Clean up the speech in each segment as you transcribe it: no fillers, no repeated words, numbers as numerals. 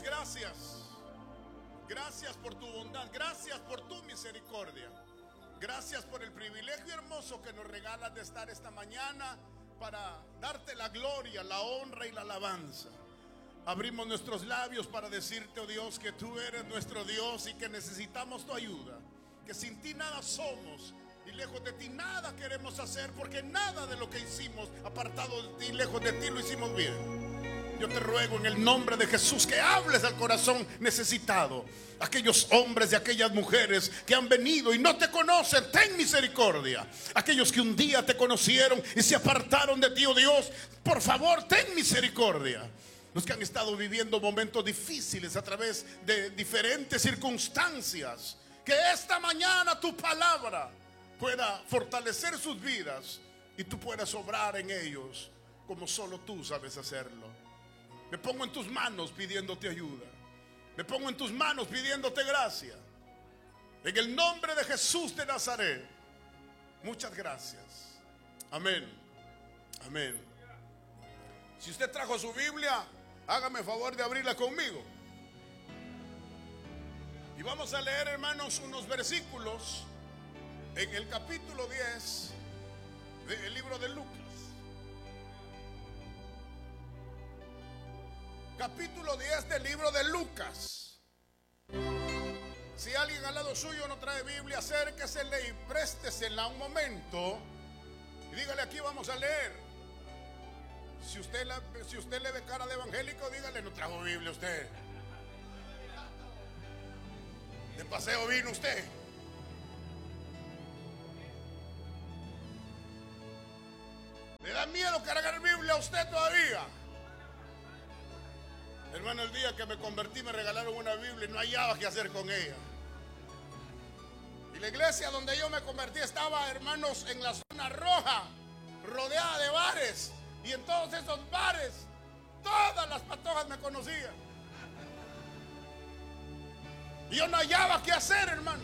Jesús, gracias. Gracias por tu bondad, gracias por tu misericordia. Gracias por el privilegio hermoso que nos regalas de estar esta mañana para darte la gloria, la honra y la alabanza. Abrimos nuestros labios para decirte, oh Dios, que tú eres nuestro Dios y que necesitamos tu ayuda. Que sin ti nada somos y lejos de ti nada queremos hacer, porque nada de lo que hicimos apartado de ti, lejos de ti, lo hicimos bien. Yo te ruego en el nombre de Jesús que hables al corazón necesitado. Aquellos hombres y aquellas mujeres que han venido y no te conocen, ten misericordia. Aquellos que un día te conocieron y se apartaron de ti, oh Dios, por favor, ten misericordia. Los que han estado viviendo momentos difíciles a través de diferentes circunstancias, que esta mañana tu palabra pueda fortalecer sus vidas y tú puedas obrar en ellos como solo tú sabes hacerlo. Me pongo en tus manos pidiéndote ayuda. Me pongo en tus manos pidiéndote gracia. En el nombre de Jesús de Nazaret. Muchas gracias. Amén. Amén. Si usted trajo su Biblia, hágame favor de abrirla conmigo. Y vamos a leer, hermanos, unos versículos en el capítulo 10 del libro de Lucas. Capítulo 10 del libro de Lucas. Si alguien al lado suyo no trae Biblia, acérquesele y préstesela un momento y dígale: aquí vamos a leer. Si usted le ve cara de evangélico, dígale: no trajo Biblia usted. De paseo vino usted. ¿Le da miedo cargar Biblia a usted todavía? Hermano, el día que me convertí me regalaron una Biblia y no hallaba qué hacer con ella. Y la iglesia donde yo me convertí estaba, hermanos, en la zona roja, rodeada de bares. Y en todos esos bares, todas las patojas me conocían. Y yo no hallaba qué hacer, hermano.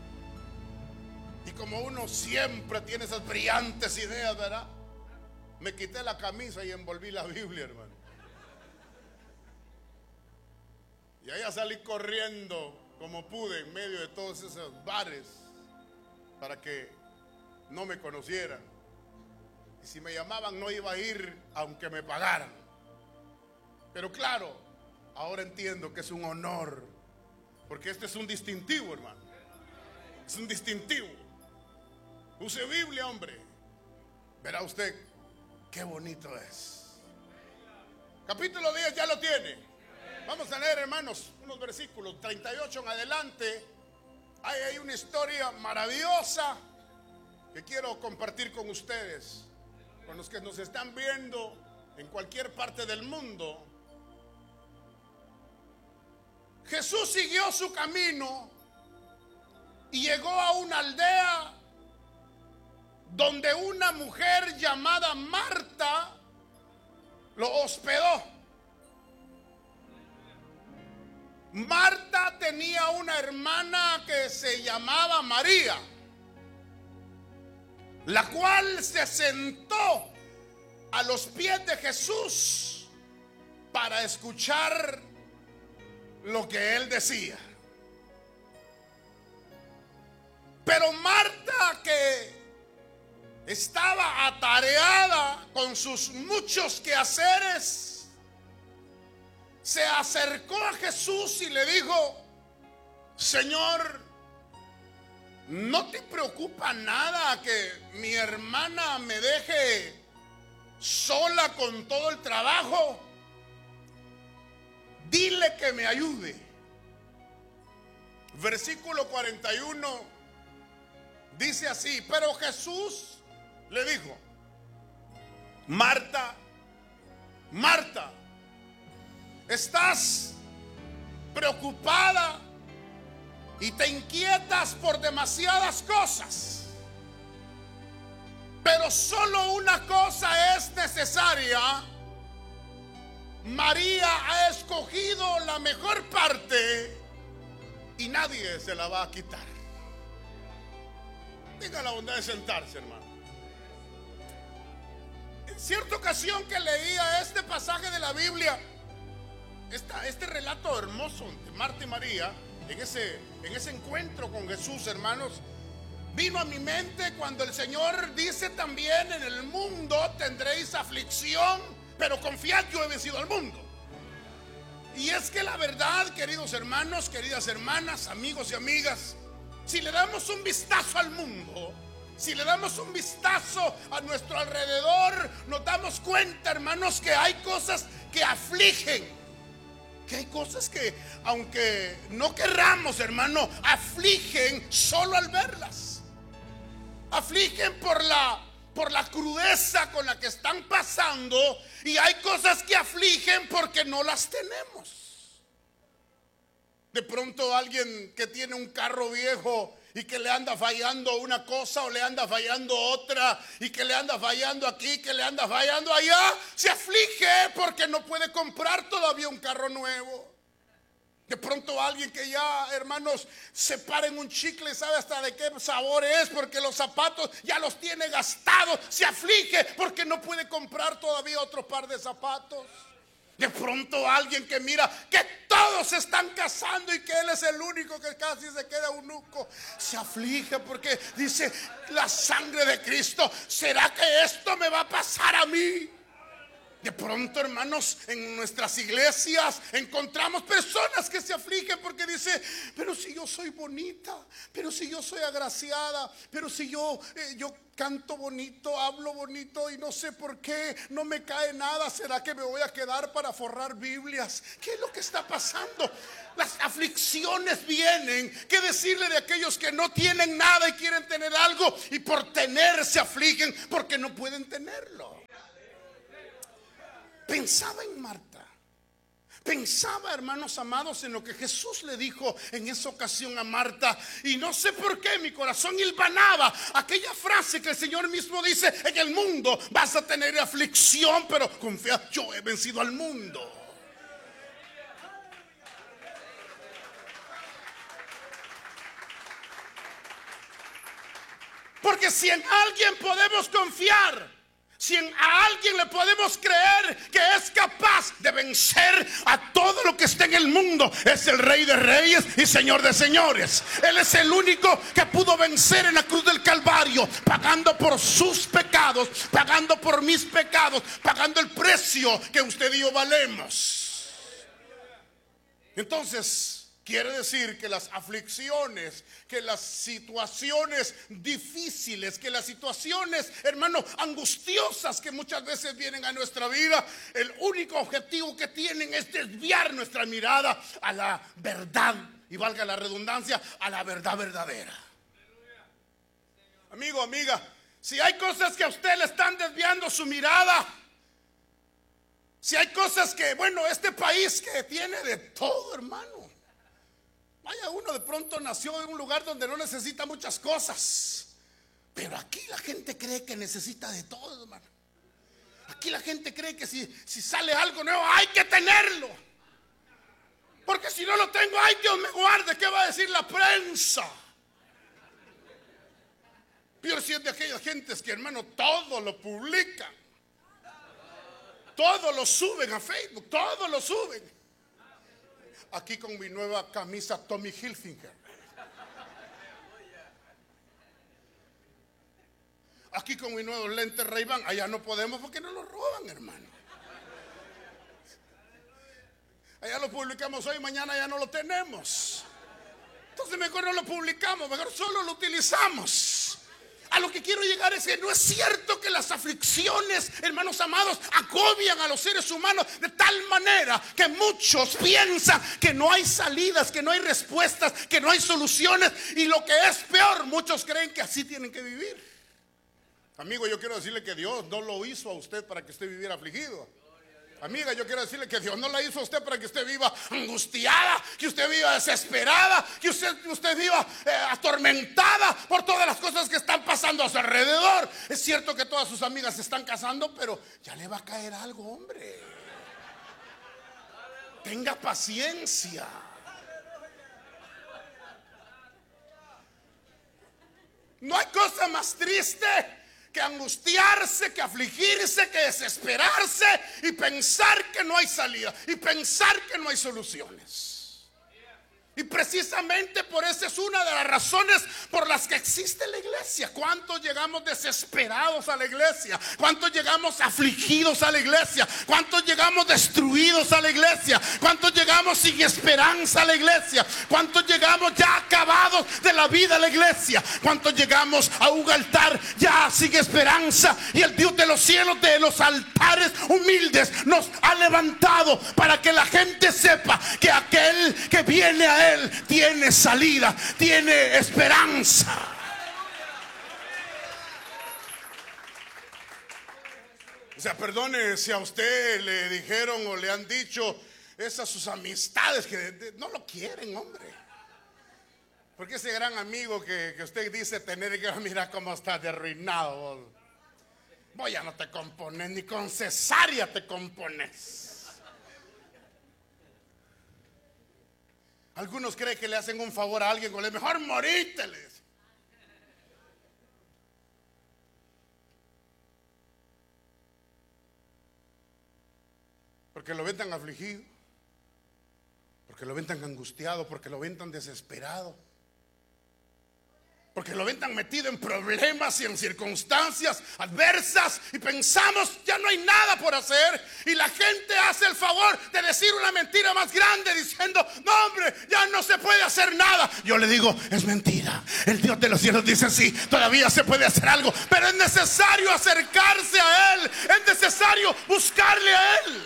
Y como uno siempre tiene esas brillantes ideas, ¿verdad? Me quité la camisa y envolví la Biblia, hermano. Y allá salí corriendo como pude en medio de todos esos bares para que no me conocieran. Y si me llamaban no iba a ir aunque me pagaran. Pero claro, ahora entiendo que es un honor, porque este es un distintivo, hermano. Es un distintivo. Use Biblia, hombre. Verá usted qué bonito es. Capítulo 10 ya lo tiene. Vamos a leer, hermanos, unos versículos 38 en adelante. Hay una historia maravillosa que quiero compartir con ustedes, con los que nos están viendo en cualquier parte del mundo. Jesús siguió su camino y llegó a una aldea donde una mujer llamada Marta lo hospedó. Marta tenía una hermana que se llamaba María, la cual se sentó a los pies de Jesús para escuchar lo que él decía. Pero Marta, que estaba atareada con sus muchos quehaceres, se acercó a Jesús y le dijo: Señor, ¿no te preocupa nada que mi hermana me deje sola con todo el trabajo? Dile que me ayude. Versículo 41 dice así: pero Jesús le dijo: Marta, Marta, estás preocupada y te inquietas por demasiadas cosas, pero solo una cosa es necesaria. María ha escogido la mejor parte y nadie se la va a quitar. Tenga la bondad de sentarse, hermano. En cierta ocasión que leía este pasaje de la Biblia, este relato hermoso de Marta y María, en ese encuentro con Jesús, hermanos, vino a mi mente cuando el Señor dice también: en el mundo tendréis aflicción, pero confiad, yo he vencido al mundo. Y es que la verdad, queridos hermanos, queridas hermanas, amigos y amigas, si le damos un vistazo al mundo, si le damos un vistazo a nuestro alrededor, nos damos cuenta, hermanos, que hay cosas que afligen, que hay cosas que, aunque no querramos, hermano, afligen solo al verlas. Afligen por la crudeza con la que están pasando, y hay cosas que afligen porque no las tenemos. De pronto alguien que tiene un carro viejo y que le anda fallando una cosa o le anda fallando otra, y que le anda fallando aquí, que le anda fallando allá, se aflige porque no puede comprar todavía un carro nuevo. De pronto alguien que ya, hermanos, se para en un chicle y sabe hasta de qué sabor es, porque los zapatos ya los tiene gastados, se aflige porque no puede comprar todavía otro par de zapatos. De pronto alguien que mira que todos se están casando y que él es el único que casi se queda eunuco, se aflige porque dice: la sangre de Cristo, ¿será que esto me va a pasar a mí? De pronto, hermanos, en nuestras iglesias encontramos personas que se afligen porque dice: pero si yo soy bonita, pero si yo soy agraciada, pero si yo canto bonito, hablo bonito, y no sé por qué no me cae nada, ¿será que me voy a quedar para forrar Biblias? ¿Qué es lo que está pasando? Las aflicciones vienen. ¿Qué decirle de aquellos que no tienen nada y quieren tener algo, y por tener se afligen porque no pueden tenerlo? Pensaba en Marta, pensaba, hermanos amados, en lo que Jesús le dijo en esa ocasión a Marta, y no sé por qué mi corazón hilvanaba aquella frase que el Señor mismo dice: en el mundo vas a tener aflicción, pero confía, yo he vencido al mundo. Porque si en alguien podemos confiar, si a alguien le podemos creer que es capaz de vencer a todo lo que está en el mundo, es el Rey de Reyes y Señor de Señores. Él es el único que pudo vencer en la cruz del Calvario, pagando por sus pecados, pagando por mis pecados, pagando el precio que usted y yo valemos. Entonces, quiere decir que las aflicciones, que las situaciones difíciles, que las situaciones, hermano, angustiosas que muchas veces vienen a nuestra vida, el único objetivo que tienen es desviar nuestra mirada a la verdad, y valga la redundancia, a la verdad verdadera. Amigo, amiga, si hay cosas que a usted le están desviando su mirada, si hay cosas que, bueno, este país que tiene de todo, hermano. Vaya, uno de pronto nació en un lugar donde no necesita muchas cosas, pero aquí la gente cree que necesita de todo, hermano. Aquí la gente cree que si sale algo nuevo hay que tenerlo, porque si no lo tengo, ay, Dios me guarde, ¿qué va a decir la prensa? Peor si es de aquellas gentes que, hermano, todo lo publican, todo lo suben a Facebook, todo lo suben. Aquí con mi nueva camisa Tommy Hilfiger, aquí con mis nuevos lentes Ray-Ban. Allá no podemos porque no los roban, hermano. Allá lo publicamos hoy, mañana ya no lo tenemos. Entonces mejor no lo publicamos, mejor solo lo utilizamos. A lo que quiero llegar es que no es cierto que las aflicciones, hermanos amados, agobian a los seres humanos de tal manera que muchos piensan que no hay salidas, que no hay respuestas, que no hay soluciones, y lo que es peor, muchos creen que así tienen que vivir. Amigo, yo quiero decirle que Dios no lo hizo a usted para que usted viviera afligido. Amiga, yo quiero decirle que Dios no la hizo a usted para que usted viva angustiada, que usted viva desesperada, que usted viva atormentada por todas las cosas que están pasando a su alrededor. Es cierto que todas sus amigas se están casando, pero ya le va a caer algo, hombre. Tenga paciencia. No hay cosa más triste que angustiarse, que afligirse, que desesperarse y pensar que no hay salida y pensar que no hay soluciones. Y precisamente por esa es una de las razones por las que existe la iglesia. ¿Cuántos llegamos desesperados a la iglesia? ¿Cuántos llegamos afligidos a la iglesia? ¿Cuántos llegamos destruidos a la iglesia? ¿Cuántos llegamos sin esperanza a la iglesia? ¿Cuántos llegamos ya acabados de la vida a la iglesia? ¿Cuántos llegamos a un altar ya sin esperanza? Y el Dios de los cielos, de los altares humildes, nos ha levantado para que la gente sepa que aquel que viene a Él tiene salida, tiene esperanza. O sea, perdone si a usted le dijeron o le han dicho esas sus amistades que no lo quieren, hombre. Porque ese gran amigo que usted dice tener, y que mira cómo estás de arruinado. Vos ya no te compones, ni con cesárea te compones. Algunos creen que le hacen un favor a alguien con el mejor moríteles. Porque lo ven tan afligido, porque lo ven tan angustiado, porque lo ven tan desesperado, porque lo ven tan metido en problemas y en circunstancias adversas, y pensamos ya no hay nada por hacer, y la gente hace el favor de decir una mentira más grande diciendo: no, hombre, ya no se puede hacer nada. Yo le digo: es mentira. El Dios de los cielos dice: sí, todavía se puede hacer algo, pero es necesario acercarse a Él, es necesario buscarle a Él.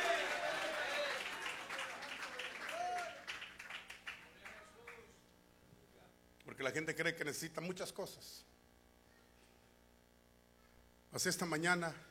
Porque la gente cree que necesita muchas cosas. Pues esta mañana